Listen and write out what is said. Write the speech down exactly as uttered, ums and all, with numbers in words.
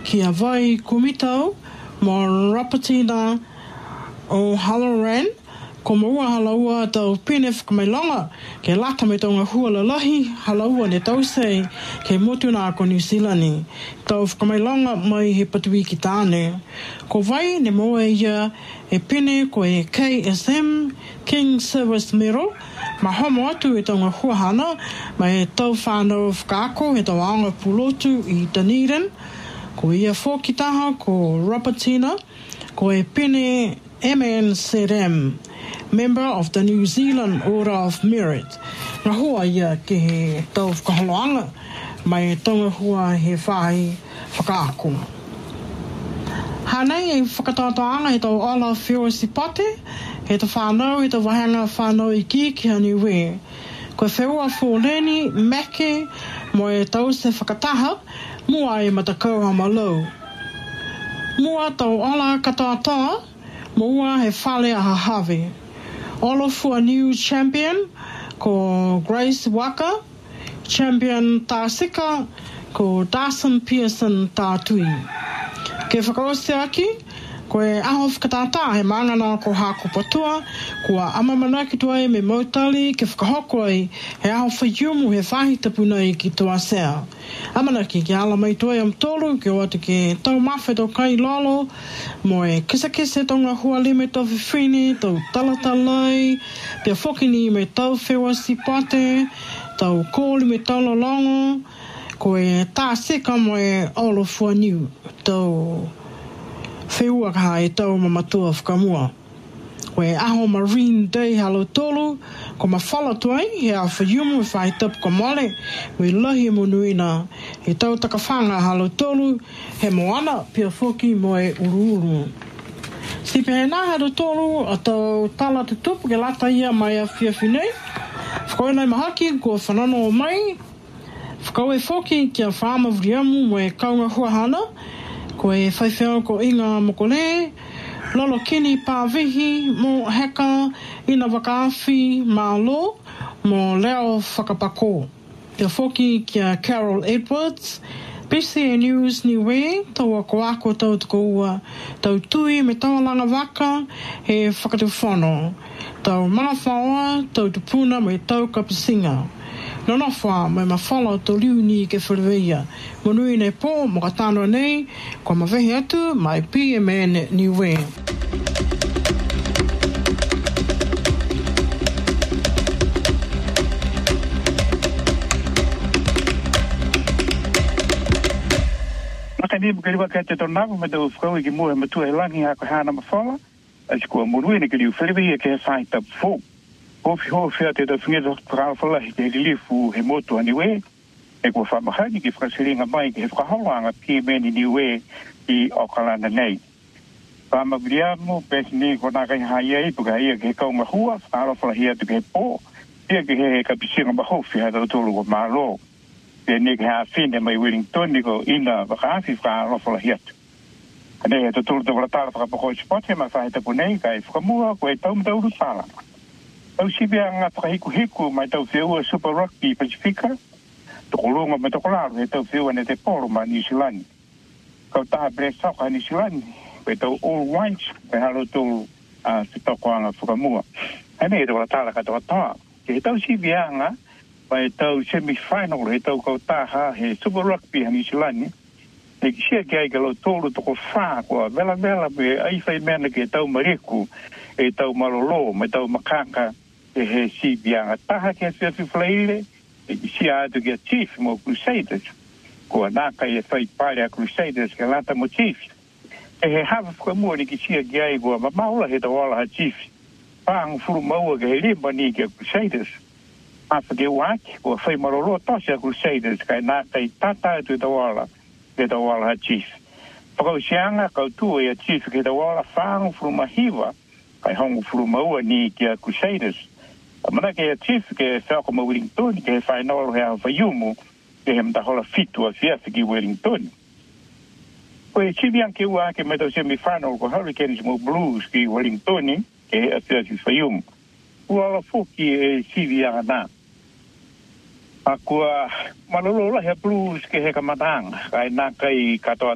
Kia vai kumitau mo Rapatina o Halloran. Ko maua halaua tau pene whakamailonga ke lata me taunga hua lalahi halaua ne tausei ke motu nā ko New Zealand. Tau whakamailonga mai he patui ki tāne. Ko vai ne moa ia e pene ko e K S M King Service Medal ma homo atu e taunga hua hana mai e tau whānau whakaako he tau aonga pulotu i Dunedin. Ko ia fōki taha ko Rapatina ko e pene M N Z M, member of the New Zealand Order of Merit. Ngā hua ia ke he tau whakaholoanga mai e taunga hua he whai whakaako. Hanei e whakatatoanga he tau ala whio sipate, he tau whanau, he tau wahanga whanau i ki ki hanu we. Ko e whiua fōleni, meke, mo e tau se whakataha, mua e matakau ha malau. Mua tau ala katoatoa, mua he whale a hahave. Olo fua new champion, ko Grace Waka, champion Tāsika, ko Dawson Pearson Tātui. Ke whakaose aki, ko e aho whakatātā he mangana ko hako patua, kua amamana ki tuai me mautali ke whakahoko ai he aho whaiumu he whahi tapuna i ki tua sea. Amanaki ki ala mai tuai am tolu ki o atu ke tau mawhi tau kai lolo, mo e kisa kise tonga hua lime tau whiwhini, tau talatalai, pia whokini me tau whiwa sipate, tau kōli me tau lolongo, ko e tā seka mo e olo fua niu, tau whiua ka e tau mamatua whakamua. Ko e aho Marine Day halo tolu, ko ma whala tuai, he a whaiumu e whai tapu ka mole, we lahi monuina, he tau takawhanga halo tolu, he moana pia whoki mo e uru uru. Si pehe nā halo tolu, a tau tala te tupu ke lata ia mai a whiawhinei, whakau nei mahaki, ko whanano o mai, whakau e whoki ki a whāma vriamu mo e kaunga huahana, ko e whaiwhao ko inga mokole, lolo kini pāwihi mo heka ina wakawhi mā lo mo leo whakapako. Te whoki kia Carol Edwards, P C A News niwe, tau a koako tau tuko ua, tau tui me tau langa waka he whakatu whono, tau mana whaoa, tau tupuna me tau kapasinga. Nona wha mai ma whala to liuni ke whariweia. Monui nei pō, mo ka tānoa nei, kua mawehi atu, mai P M N niwe. Maka ni bukari waka te tonapu me tau whakau i ki mua matua he langi hako hana ma whala, a si kua monui nei ke liu whariweia ke he whai tapu fō. Hofi hofi a te tau whingeta whakawhalahi te rilifu he motu aniwe, e kua whamahani ki whakasiringa mai ki he whakaholanga P M N niwe i Okalana nei. Whamagriamu, pesi ni ko nākai haia i puka ia ke he kaunga hua, whakarowhalahi atu ke he pō, ia ke he he kapisinga mahofi ha tau tolu ko mālo. Ia ni ke hea whine mai Wellington ni ko ina whakaafi whakarowhalahi atu. Anei e tau tolu tau waratara whakapako i spot he ma whahitapu nei, ka e whakamua ko e tau mtau rupala. Tau sibia ngā whakahiku-hiku mai tau whiua Super Rugby Pasifika, toko longa mai toko laro he tau whiua ne te poro ma New Zealand. Kau taha bre saka New Zealand, koe tau All Whites, koe halo tolu a te toko anga whakamua. Hane e te waratala ka toa toa. Ke he tau sibia ngā, mai tau semi-final he tau kau taha he Super Rugby ha New Zealand, ne ki sia ki aika lo tolu toko whaa kua vela vela me aifai mena ke tau mariku, e tau malolo, me tau makaka, e he si bianga taha ke se whiwhaleire, e ki sia atu ke chief mo Crusaders, kua nāka e whai pare a Crusaders ke lata mo chief. E he hawa whakamua ni ki sia ki ai kua mamaula he tau ala ha chief, pāngu furu maua ke he limba ni ke Crusaders. Mawha ke waki, kua whai malolo tosi a Crusaders, kai nāka i tata atu tau ala, ke tau ala ha chief. Pakau sianga kau tua e a chief ke tau ala whaangu furu mahiwa, kai hongu furu maua ni ki a Crusaders. Mana ke chief ke whako ma Wellington, ke he whainolo he a whaiumu, ke he mtahola fitu a whiawhi ki Wellington. Ko e chibiang ke ua ke me tau semi-final ko Hurricanes mo Blues ki Wellington, ke he a whiawhi whaiumu. Ua ala fuki e chibiang ana. A kua malolo la he Blues ke he kamatanga, kai nā kai katoa